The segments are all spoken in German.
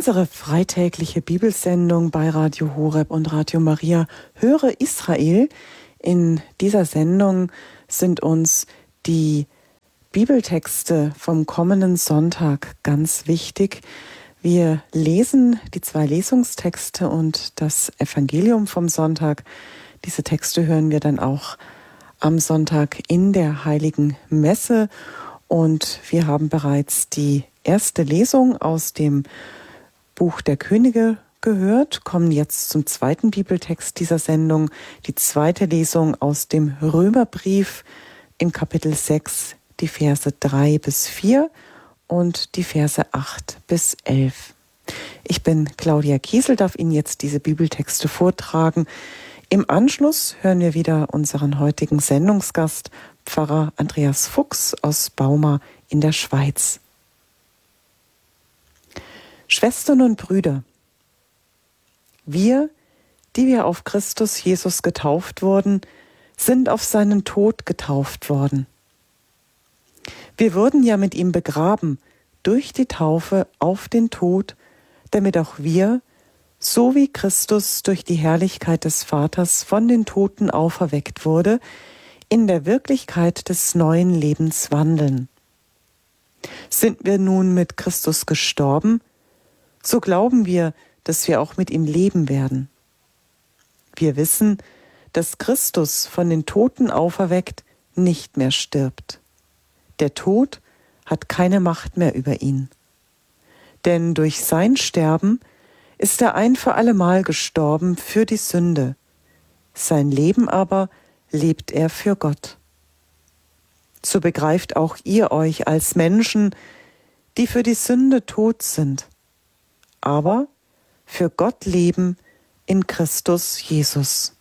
Unsere freitägliche Bibelsendung bei Radio Horeb und Radio Maria Höre Israel. In dieser Sendung sind uns die Bibeltexte vom kommenden Sonntag ganz wichtig. Wir lesen die 2 Lesungstexte und das Evangelium vom Sonntag. Diese Texte hören wir dann auch am Sonntag in der Heiligen Messe. Und wir haben bereits die erste Lesung aus dem Buch der Könige gehört, kommen jetzt zum zweiten Bibeltext dieser Sendung, die zweite Lesung aus dem Römerbrief in Kapitel 6, die Verse 3 bis 4 und die Verse 8 bis 11. Ich bin Claudia Kiesel, darf Ihnen jetzt diese Bibeltexte vortragen. Im Anschluss hören wir wieder unseren heutigen Sendungsgast, Pfarrer Andreas Fuchs aus Bauma in der Schweiz. Schwestern und Brüder, wir, die wir auf Christus Jesus getauft wurden, sind auf seinen Tod getauft worden. Wir wurden ja mit ihm begraben durch die Taufe auf den Tod, damit auch wir, so wie Christus durch die Herrlichkeit des Vaters von den Toten auferweckt wurde, in der Wirklichkeit des neuen Lebens wandeln. Sind wir nun mit Christus gestorben, so glauben wir, dass wir auch mit ihm leben werden. Wir wissen, dass Christus von den Toten auferweckt nicht mehr stirbt. Der Tod hat keine Macht mehr über ihn. Denn durch sein Sterben ist er ein für allemal gestorben für die Sünde. Sein Leben aber lebt er für Gott. So begreift auch ihr euch als Menschen, die für die Sünde tot sind, aber für Gott leben in Christus Jesus.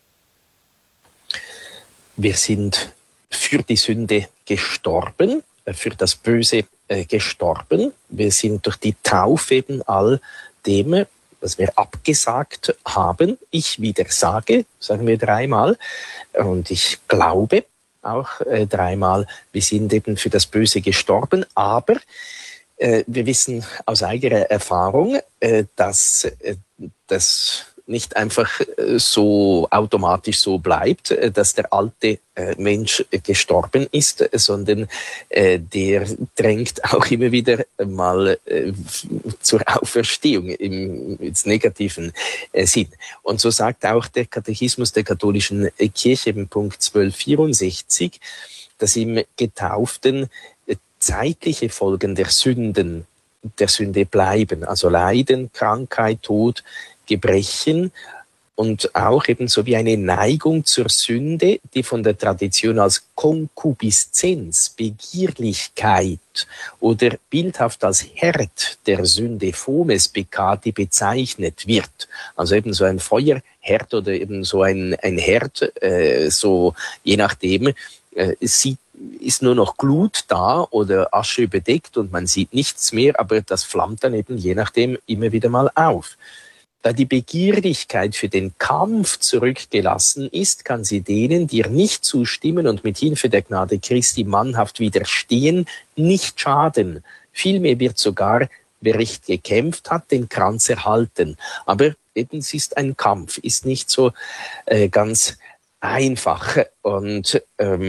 Wir sind für die Sünde gestorben, für das Böse gestorben. Wir sind durch die Taufe eben all dem, was wir abgesagt haben. Ich widersage, sagen wir 3-mal. Und ich glaube auch 3-mal, wir sind eben für das Böse gestorben. Aber wir wissen aus eigener Erfahrung, dass das nicht einfach so automatisch so bleibt, dass der alte Mensch gestorben ist, sondern der drängt auch immer wieder mal zur Auferstehung im negativen Sinn. Und so sagt auch der Katechismus der katholischen Kirche im Punkt 1264, dass im Getauften zeitliche Folgen der Sünde bleiben, also Leiden, Krankheit, Tod, Gebrechen und auch ebenso wie eine Neigung zur Sünde, die von der Tradition als Konkupiszenz, Begierlichkeit oder bildhaft als Herd der Sünde, Fomes peccati, bezeichnet wird. Also eben so ein Feuerherd oder eben so ein Herd, so je nachdem, ist nur noch Glut da oder Asche bedeckt und man sieht nichts mehr, aber das flammt dann eben je nachdem immer wieder mal auf. Da die Begierlichkeit für den Kampf zurückgelassen ist, kann sie denen, die ihr nicht zustimmen und mit Hilfe der Gnade Christi mannhaft widerstehen, nicht schaden. Vielmehr wird sogar, wer recht gekämpft hat, den Kranz erhalten. Aber eben, es ist ein Kampf, ist nicht so ganz einfach. Und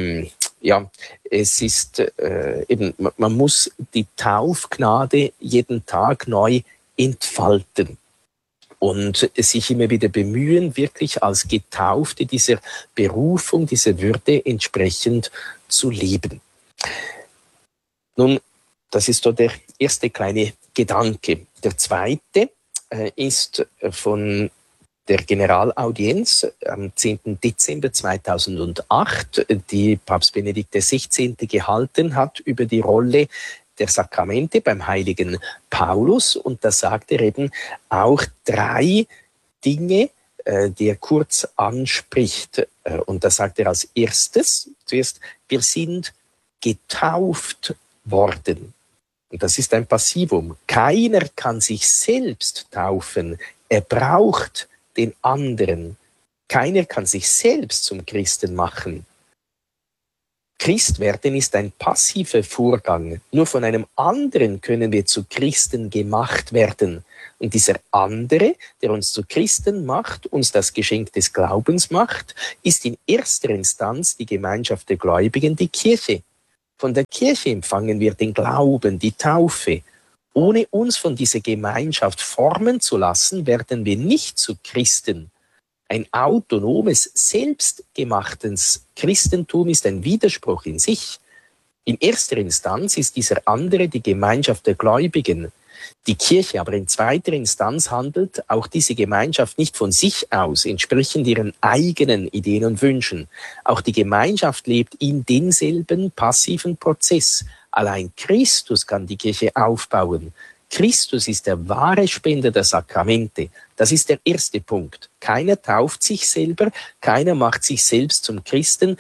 es ist eben, man muss die Taufgnade jeden Tag neu entfalten und sich immer wieder bemühen, wirklich als Getaufte dieser Berufung, dieser Würde entsprechend zu leben. Nun, das ist so der erste kleine Gedanke. Der zweite ist von der Generalaudienz am 10. Dezember 2008, die Papst Benedikt XVI. Gehalten hat über die Rolle der Sakramente beim heiligen Paulus. Und da sagt er eben auch 3 Dinge, die er kurz anspricht. Und da sagt er als erstes, zuerst, wir sind getauft worden. Und das ist ein Passivum. Keiner kann sich selbst taufen. Er braucht den anderen. Keiner kann sich selbst zum Christen machen. Christ werden ist ein passiver Vorgang. Nur von einem anderen können wir zu Christen gemacht werden. Und dieser andere, der uns zu Christen macht, uns das Geschenk des Glaubens macht, ist in erster Instanz die Gemeinschaft der Gläubigen, die Kirche. Von der Kirche empfangen wir den Glauben, die Taufe. Ohne uns von dieser Gemeinschaft formen zu lassen, werden wir nicht zu Christen. Ein autonomes, selbstgemachtes Christentum ist ein Widerspruch in sich. In erster Instanz ist dieser andere die Gemeinschaft der Gläubigen. Die Kirche aber in zweiter Instanz handelt auch diese Gemeinschaft nicht von sich aus, entsprechend ihren eigenen Ideen und Wünschen. Auch die Gemeinschaft lebt in denselben passiven Prozess. Allein Christus kann die Kirche aufbauen. Christus ist der wahre Spender der Sakramente. Das ist der erste Punkt. Keiner tauft sich selber, keiner macht sich selbst zum Christen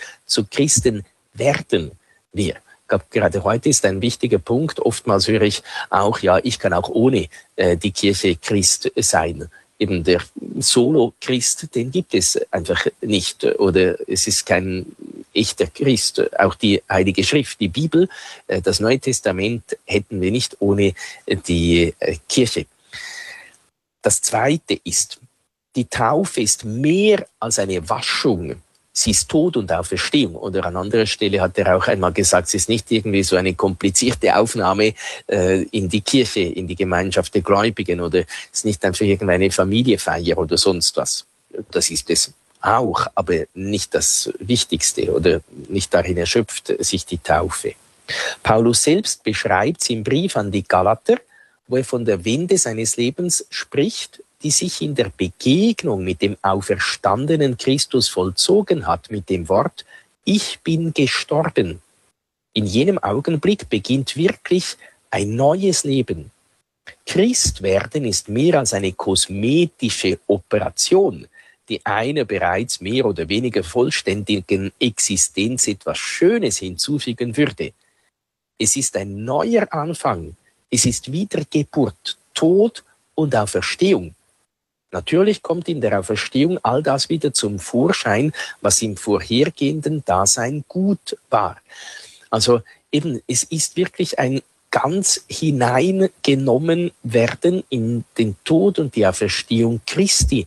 werden wir. Ich glaube, gerade heute ist ein wichtiger Punkt. Oftmals höre ich auch, ja, ich kann auch ohne die Kirche Christ sein. Eben der Solo-Christ, den gibt es einfach nicht. Oder es ist kein echter Christ. Auch die Heilige Schrift, die Bibel, das Neue Testament hätten wir nicht ohne die Kirche. Das Zweite ist, die Taufe ist mehr als eine Waschung. Sie ist Tod und Auferstehung. Oder an anderer Stelle hat er auch einmal gesagt, es ist nicht irgendwie so eine komplizierte Aufnahme in die Kirche, in die Gemeinschaft der Gläubigen. Oder es ist nicht einfach irgendeine Familienfeier oder sonst was. Das ist es auch, aber nicht das Wichtigste oder nicht darin erschöpft sich die Taufe. Paulus selbst beschreibt sie im Brief an die Galater, wo er von der Wende seines Lebens spricht, die sich in der Begegnung mit dem auferstandenen Christus vollzogen hat, mit dem Wort, ich bin gestorben. In jenem Augenblick beginnt wirklich ein neues Leben. Christ werden ist mehr als eine kosmetische Operation, die einer bereits mehr oder weniger vollständigen Existenz etwas Schönes hinzufügen würde. Es ist ein neuer Anfang. Es ist Wiedergeburt, Tod und Auferstehung. Natürlich kommt in der Auferstehung all das wieder zum Vorschein, was im vorhergehenden Dasein gut war. Also eben, es ist wirklich ein ganz hineingenommen werden in den Tod und die Auferstehung Christi.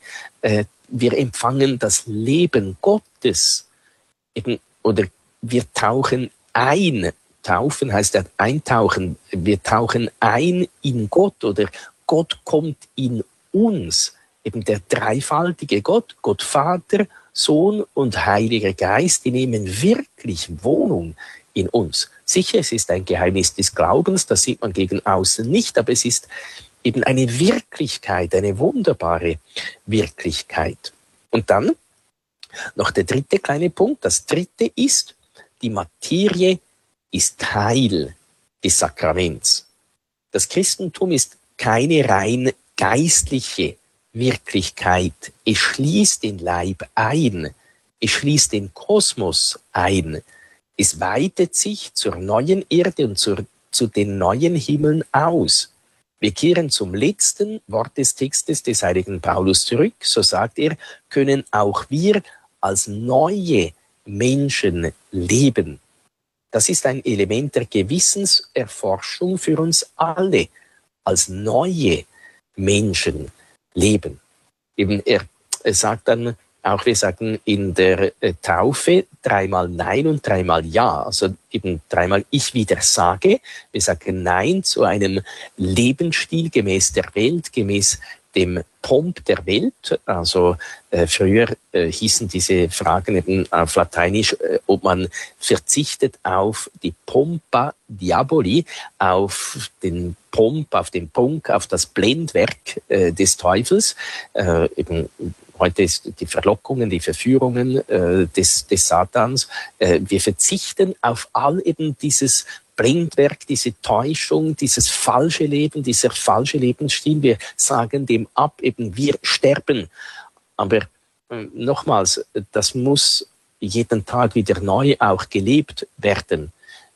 Wir empfangen das Leben Gottes. Eben, oder wir tauchen ein. Taufen heißt ja eintauchen. Wir tauchen ein in Gott oder Gott kommt in uns. Eben der dreifaltige Gott, Gott Vater, Sohn und Heiliger Geist, die nehmen wirklich Wohnung in uns. Sicher, es ist ein Geheimnis des Glaubens, das sieht man gegen außen nicht, aber es ist eben eine Wirklichkeit, eine wunderbare Wirklichkeit. Und dann noch der dritte kleine Punkt. Das dritte ist, die Materie ist Teil des Sakraments. Das Christentum ist keine rein geistliche Wirklichkeit. Es schließt den Leib ein. Es schließt den Kosmos ein. Es weitet sich zur neuen Erde und zu den neuen Himmeln aus. Wir kehren zum letzten Wort des Textes des heiligen Paulus zurück. So sagt er, können auch wir als neue Menschen leben. Das ist ein Element der Gewissenserforschung für uns alle, als neue Menschen leben. Eben er sagt dann auch, wir sagen in der Taufe dreimal Nein und dreimal Ja. Also eben dreimal ich wieder sage. Wir sagen Nein zu einem Lebensstil gemäß der Welt, gemäß dem Pomp der Welt. Also früher hießen diese Fragen eben auf Lateinisch, ob man verzichtet auf die Pompa Diaboli, auf den Pomp, auf den Punk, auf das Blendwerk des Teufels. Eben heute ist die Verlockungen, die Verführungen des Satans. Wir verzichten auf all eben dieses Blendwerk, diese Täuschung, dieses falsche Leben, dieser falsche Lebensstil. Wir sagen dem ab, eben wir sterben. Aber nochmals, das muss jeden Tag wieder neu auch gelebt werden.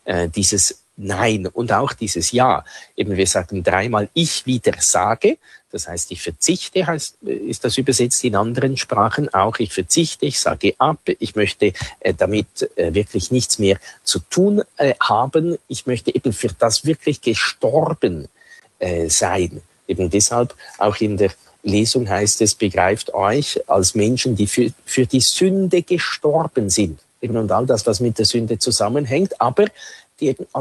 Dieses Nein und auch dieses Ja. Eben wir sagen dreimal ich wieder sage. Das heißt, ich verzichte, ist das übersetzt in anderen Sprachen auch. Ich verzichte, ich sage ab, ich möchte damit wirklich nichts mehr zu tun haben. Ich möchte eben für das wirklich gestorben sein. Eben deshalb auch in der Lesung heißt es, begreift euch als Menschen, die für die Sünde gestorben sind. Eben und all das, was mit der Sünde zusammenhängt, aber die eben